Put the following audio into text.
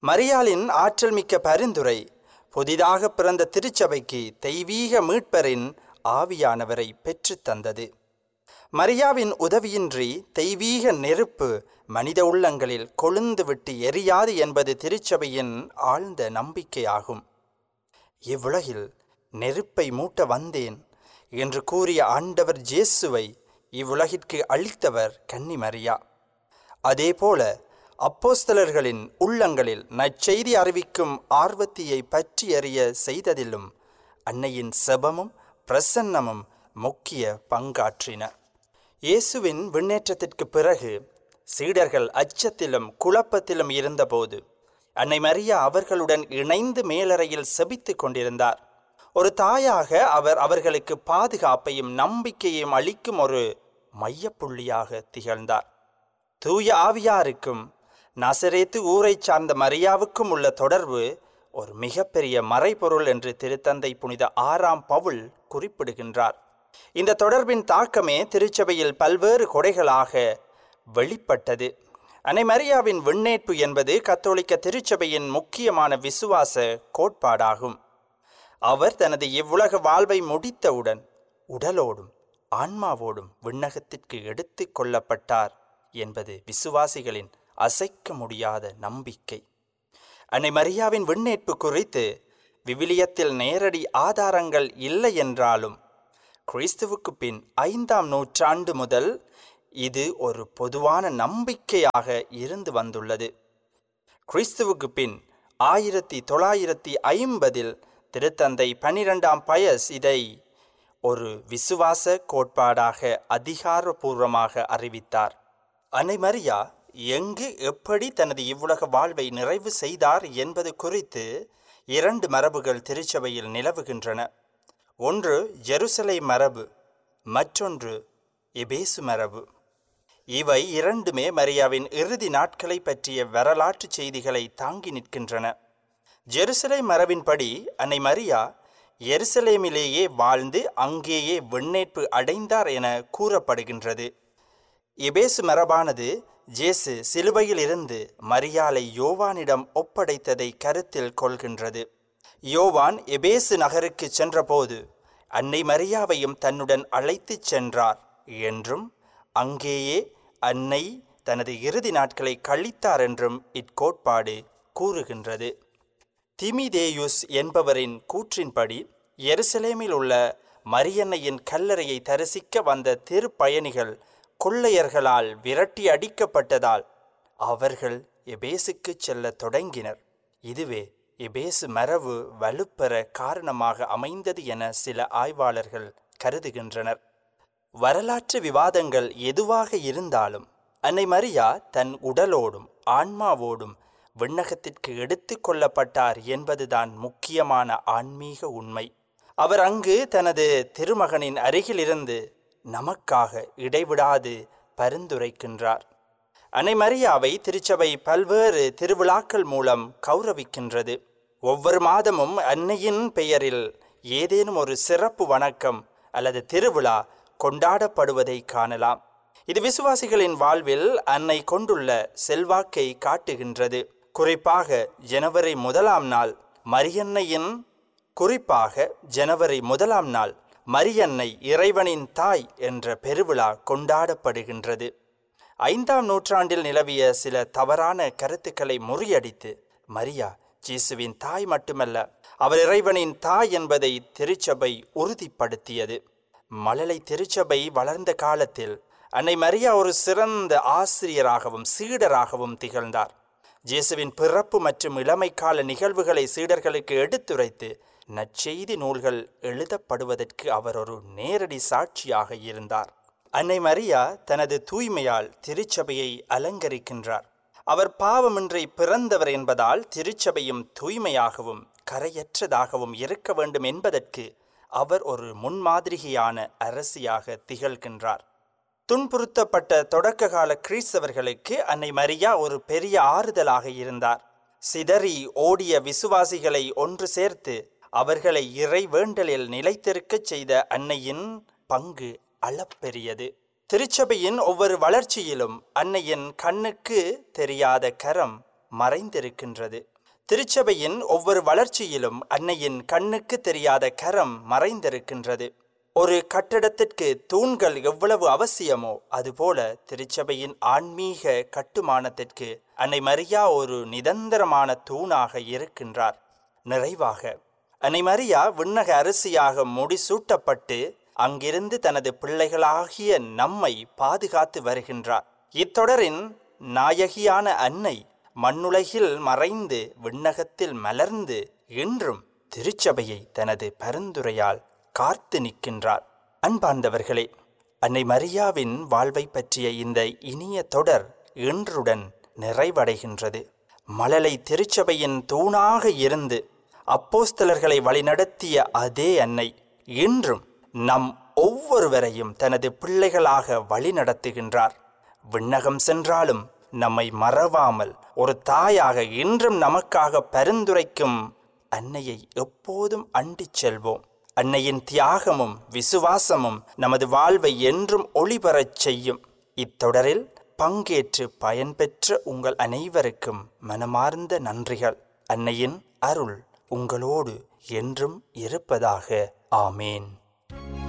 மரியாளின் ஆற்றல் மிக்க பரிந்துரை புதிதாக பிறந்த திருச்சபைக்கு தெய்வீக மீட்பரின் ஆவியானவரை பெற்றுத்தந்தது. மரியாவின் உதவியின்றி தெய்வீக நெருப்பு மனித உள்ளங்களில் கொழுந்து விட்டு எரியாது என்பது திருச்சபையின் ஆழ்ந்த நம்பிக்கையாகும். இவ்வுலகில் நெருப்பை மூட்ட வந்தேன் என்று கூறிய ஆண்டவர் இயேசுவை இவ்வுலகிற்கு அளித்தவர் கன்னி மரியா. அதேபோல அப்போஸ்தலர்களின் உள்ளங்களில் நற்செய்தி அறிவிக்கும் ஆர்வத்தியை பற்றி அறிய செய்ததிலும் அன்னையின் செபமும் பிரசன்னமும் முக்கிய பங்காற்றின. இயேசுவின் விண்ணேற்றத்திற்கு பிறகு சீடர்கள் அச்சத்திலும் குழப்பத்திலும் இருந்தபோது அன்னை மரியா அவர்களுடன் இணைந்து மேலறையில் செபித்து கொண்டிருந்தார். ஒரு தாயாக அவர் அவர்களுக்கு பாதுகாப்பையும் நம்பிக்கையையும் அளிக்கும் ஒரு மையப்புள்ளியாக திகழ்ந்தார். தூய ஆவியாருக்கும் நசரேத்து ஊரை சார்ந்த மரியாவுக்கும் உள்ள தொடர்பு ஒரு மிகப்பெரிய மறைபொருள் என்று திருத்தந்தை புனித 6ஆம் பவுல் குறிப்பிடுகின்றார். இந்த தொடர்பின் தாக்கமே திருச்சபையில் பல்வேறு கொடைகளாக வெளிப்பட்டது. அன்னை மரியாவின் விண்ணேற்பு என்பது கத்தோலிக்க திருச்சபையின் முக்கியமான விசுவாச கோட்பாடாகும். அவர் தனது இவ்வுலக வாழ்வை முடித்தவுடன் உடலோடும் ஆன்மாவோடும் விண்ணகத்திற்கு எடுத்து கொள்ளப்பட்டார் என்பது விசுவாசிகளின் அசைக்க முடியாத நம்பிக்கை. அன்னை மரியாவின் விண்ணேற்பு குறித்து விவிலியத்தில் நேரடி ஆதாரங்கள் இல்லை என்றாலும் கிறிஸ்துவுக்கு பின் 5ஆம் நூற்றாண்டு முதல் இது ஒரு பொதுவான நம்பிக்கையாக இருந்து வந்துள்ளது. கிறிஸ்துவுக்கு பின் 1950 திருத்தந்தை 12ஆம் பயஸ் இதை ஒரு விசுவாச கோட்பாடாக அதிகாரபூர்வமாக அறிவித்தார். அன்னை மரியா எங்கு எப்படி தனது இவ்வுலக வாழ்வை நிறைவு செய்தார் என்பது குறித்து 2 மரபுகள் திருச்சபையில் நிலவுகின்றன. ஒன்று ஜெருசலேம் மரபு, மற்றொன்று எபேசு மரபு. இவை இரண்டுமே மரியாவின் இறுதி நாட்களை பற்றிய வரலாற்று செய்திகளை தாங்கி நிற்கின்றன. ஜெருசலேம் மரபின்படி அன்னை மரியா எருசலேமிலேயே வாழ்ந்து அங்கேயே விண்ணேற்பு அடைந்தார் என கூறப்படுகின்றது. எபேசு மரபானது ஜேசு சிலுவையில் இருந்து மரியாளை யோவானிடம் ஒப்படைத்ததை கருத்தில் கொள்கின்றது. யோவான் எபேசு நகருக்கு சென்றபோது அன்னை மரியாவையும் தன்னுடன் அழைத்து சென்றார் என்றும் அங்கேயே அன்னை தனது இறுதி நாட்களை கழித்தார் என்றும் இக்கோட்பாடு கூறுகின்றது. திமிதேயுஸ் என்பவரின் கூற்றின்படி எருசலேமில் உள்ள மரியன்னையின் கல்லறையை தரிசிக்க வந்த திருப்பயணிகள் கொள்ளையர்களால் விரட்டி அடிக்கப்பட்டதால் அவர்கள் எபேசுக்கு செல்ல தொடங்கினர். இதுவே எபேசு மரபு வலுப்பெற காரணமாக அமைந்தது என சில ஆய்வாளர்கள் கருதுகின்றனர். வரலாற்று விவாதங்கள் எதுவாக இருந்தாலும் அன்னை மரியா தன் உடலோடும் ஆன்மாவோடும் விண்ணகத்திற்கு எடுத்து கொள்ளப்பட்டார் என்பதுதான் முக்கியமான ஆன்மீக உண்மை. அவர் அங்கு தனது திருமகனின் அருகிலிருந்து நமக்காக இடைவிடாது பரிந்துரைக்கின்றார். அன்னை மரியாவை திருச்சபை பல்வேறு திருவிழாக்கள் மூலம் கௌரவிக்கின்றது. ஒவ்வொரு மாதமும் அன்னையின் பெயரில் ஏதேனும் ஒரு சிறப்பு வணக்கம் அல்லது திருவிழா கொண்டாடப்படுவதை காணலாம். இது விசுவாசிகளின் வாழ்வில் அன்னை கொண்டுள்ள செல்வாக்கை காட்டுகின்றது. குறிப்பாக ஜனவரி 1ஆம் நாள் மரியன்னை இறைவனின் தாய் என்ற பெருவிழா கொண்டாடப்படுகின்றது. 5ஆம் நூற்றாண்டில் நிலவிய சில தவறான கருத்துக்களை முறியடித்து மரியா இயேசுவின் தாய் மட்டுமல்ல, அவர் இறைவனின் தாய் என்பதை திருச்சபை உறுதிப்படுத்தியது. மழலை திருச்சபை வளர்ந்த காலத்தில் அன்னை மரியா ஒரு சிறந்த ஆசிரியராகவும் சீடராகவும் திகழ்ந்தார். இயேசுவின் பிறப்பு மற்றும் இளமைக்கால நிகழ்வுகளை சீடர்களுக்கு எடுத்துரைத்து நற்செய்தி நூல்கள் எழுதப்படுவதற்கு அவர் ஒரு நேரடி சாட்சியாக இருந்தார். அன்னை மரியா தனது தூய்மையால் திருச்சபையை அலங்கரிக்கின்றார். அவர் பாவமின்றி பிறந்தவர் என்பதால் திருச்சபையும் தூய்மையாகவும் கரையற்றதாகவும் இருக்க வேண்டும் என்பதற்கு அவர் ஒரு முன்மாதிரியான அரசியாக திகழ்கின்றார். துன்புறுத்தப்பட்ட தொடக்ககால கிறிஸ்தவர்களுக்கு அன்னை மரியா ஒரு பெரிய ஆறுதலாக இருந்தார். சிதறி ஓடிய விசுவாசிகளை ஒன்று சேர்த்து அவர்களை இறை வேண்டலில் நிலைத்திருக்கச் செய்த அன்னையின் பங்கு அளப்பெரியது. திருச்சபையின் ஒவ்வொரு வளர்ச்சியிலும் அன்னையின் கண்ணுக்கு தெரியாத கரம் மறைந்திருக்கின்றது. திருச்சபையின் ஒவ்வொரு வளர்ச்சியிலும் அன்னையின் கண்ணுக்கு தெரியாத கரம் மறைந்திருக்கின்றது. ஒரு கட்டடத்திற்கு தூண்கள் எவ்வளவு அவசியமோ அதுபோல திருச்சபையின் ஆன்மீக கட்டுமானத்திற்கு அன்னை மரியா ஒரு நிரந்தரமான தூணாக இருக்கின்றார். நிறைவாக அன்னை மரியா விண்ணக அரசியாக முடிசூட்டப்பட்டு அங்கிருந்து தனது பிள்ளைகளாகிய நம்மை பாதுகாத்து வருகின்றார். இத்தொடரின் நாயகியான அன்னை மண்ணுலகில் மறைந்து விண்ணகத்தில் மலர்ந்து இன்றும் திருச்சபையை தனது பரிந்துரையால் காத்து நிற்கின்றார். அன்பார்ந்தவர்களே, அன்னை மரியாவின் வாழ்வை பற்றிய இந்த இனிய தொடர் இன்றுடன் நிறைவடைகின்றது. மழலை திருச்சபையின் தூணாக இருந்து அப்போஸ்தலர்களை வழிநடத்திய அதே அன்னை இன்றும் நம் ஒவ்வொருவரையும் தனது பிள்ளைகளாக வழிநடத்துகின்றார். விண்ணகம் சென்றாலும் நம்மை மறவாமல் ஒரு தாயாக இன்றும் நமக்காக பரிந்துரைக்கும் அன்னையை எப்போதும் அண்டிச் செல்வோம். அன்னையின் தியாகமும் விசுவாசமும் நமது வாழ்வை என்றும் ஒளிபெறச் செய்யும். இத்தொடரில் பங்கேற்று பயன்பெற்ற உங்கள் அனைவருக்கும் மனமார்ந்த நன்றிகள். அன்னையின் அருள் உங்களோடு என்றும் இருப்பதாக. ஆமேன்.